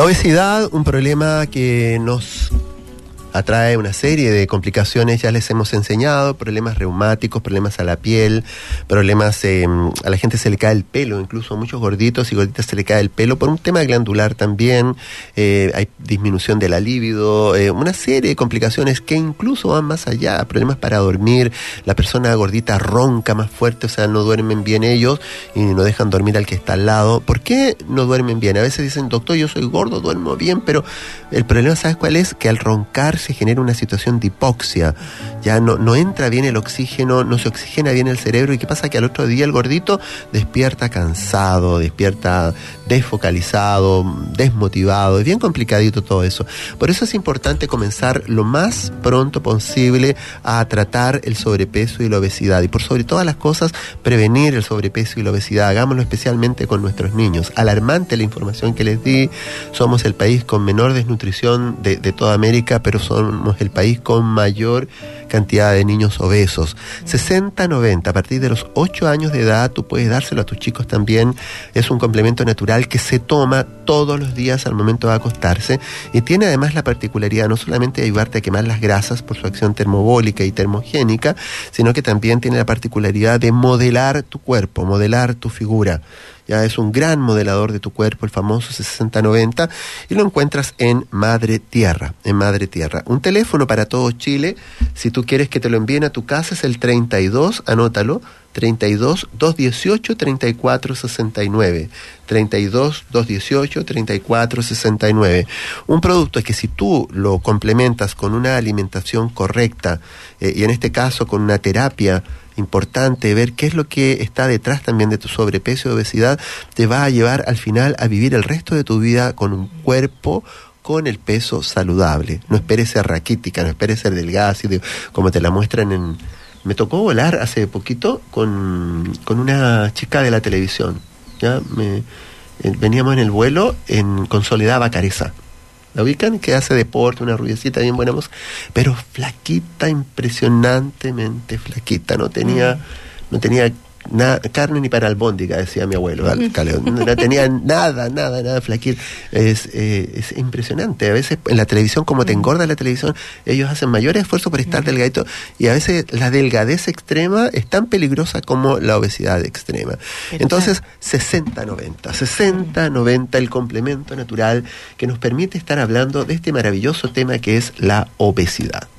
La obesidad, un problema que nos atrae una serie de complicaciones, ya les hemos enseñado, problemas reumáticos, problemas a la piel, problemas, a la gente se le cae el pelo, incluso a muchos gorditos y gorditas se le cae el pelo por un tema glandular también, hay disminución de la libido, una serie de complicaciones que incluso van más allá, problemas para dormir, la persona gordita ronca más fuerte, o sea, no duermen bien ellos y no dejan dormir al que está al lado. ¿Por qué no duermen bien? A veces dicen, doctor, yo soy gordo, duermo bien, pero el problema, ¿sabes cuál es? Que al roncar se genera una situación de hipoxia, ya no entra bien el oxígeno, no se oxigena bien el cerebro, y ¿qué pasa? Que al otro día el gordito despierta cansado, despierta desfocalizado, desmotivado, es bien complicadito todo eso. Por eso es importante comenzar lo más pronto posible a tratar el sobrepeso y la obesidad, y por sobre todas las cosas, prevenir el sobrepeso y la obesidad. Hagámoslo especialmente con nuestros niños. Alarmante la información que les di, somos el país con menor desnutrición de toda América, pero somos el país con mayor cantidad de niños obesos. 60-90, a partir de los 8 años de edad, tú puedes dárselo a tus chicos también. Es un complemento natural que se toma todos los días al momento de acostarse, y tiene además la particularidad no solamente de ayudarte a quemar las grasas por su acción termobólica y termogénica, sino que también tiene la particularidad de modelar tu cuerpo, modelar tu figura. Ya es un gran modelador de tu cuerpo, el famoso 60-90, y lo encuentras en Madre Tierra, Un teléfono para todo Chile, si tú quieres que te lo envíen a tu casa, es el 32, anótalo, 32-218-3469, 32-218-3469. Un producto que si tú lo complementas con una alimentación correcta, y en este caso con una terapia importante, ver qué es lo que está detrás también de tu sobrepeso y obesidad, te va a llevar al final a vivir el resto de tu vida con un cuerpo con el peso saludable. No esperes ser raquítica, no esperes ser delgada, así de, como te la muestran en... Me tocó volar hace poquito con una chica de la televisión. ¿Ya? Veníamos en el vuelo con Soledad Bacareza. ¿La ubican? Que hace deporte, una rubiecita bien buena música, pero flaquita, impresionantemente flaquita. No tenía carne ni para albóndiga, decía mi abuelo, no tenía nada flaquita. Es impresionante. A veces en la televisión, como te engorda la televisión, ellos hacen mayor esfuerzo por estar delgadito, y a veces la delgadez extrema es tan peligrosa como la obesidad extrema. Entonces, 60-90, el complemento natural que nos permite estar hablando de este maravilloso tema que es la obesidad.